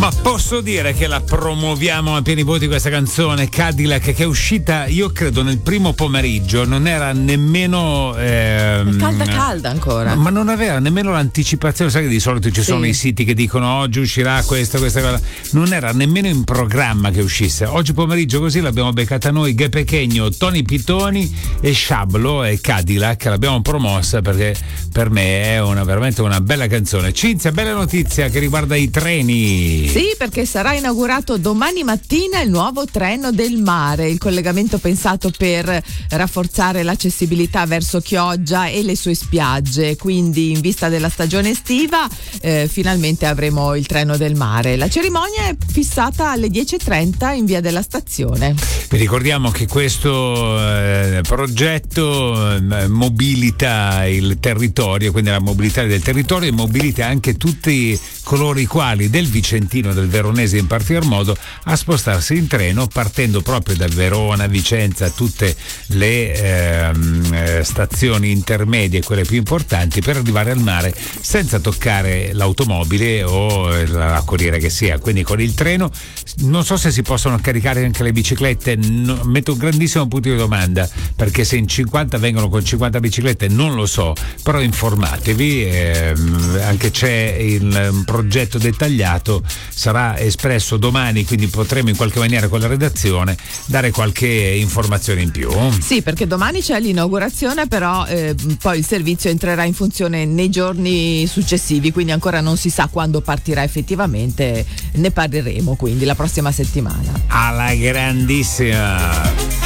Ma posso dire che la promuoviamo a pieni voti questa canzone Cadillac, che è uscita io credo nel primo pomeriggio, non era nemmeno calda ancora, ma non aveva nemmeno l'anticipazione, sai che di solito ci sono i siti che dicono oggi uscirà questa cosa, non era nemmeno in programma che uscisse. Oggi pomeriggio così l'abbiamo beccata noi, Ghe Pechegno, Tony Pitoni e Sciablo e Cadillac, l'abbiamo promossa perché per me è veramente una bella canzone. Cinzia, bella notizia che riguarda i treni. Sì, perché sarà inaugurato domani mattina il nuovo treno del mare, il collegamento pensato per rafforzare l'accessibilità verso Chioggia e le sue spiagge, quindi in vista della stagione estiva finalmente avremo il treno del mare. La cerimonia è fissata alle 10:30 in via della stazione. Vi ricordiamo che questo progetto mobilita il territorio, quindi la mobilità del territorio, e mobilita anche tutti coloro i quali del Vicentino, del Veronese in particolar modo, a spostarsi in treno partendo proprio da Verona, Vicenza, tutte le stazioni intermedie, quelle più importanti, per arrivare al mare senza toccare l'automobile o la corriera che sia. Quindi con il treno non so se si possono caricare anche le biciclette, metto un grandissimo punto di domanda, perché se in 50 vengono con 50 biciclette non lo so, però informatevi, anche c'è un progetto dettagliato, sarà espresso domani, quindi potremo in qualche maniera con la redazione dare qualche informazione in più. Sì, perché domani c'è l'inaugurazione, però poi il servizio entrerà in funzione nei giorni successivi, quindi ancora non si sa quando partirà effettivamente, ne parleremo quindi la prossima settimana. Alla grandissima!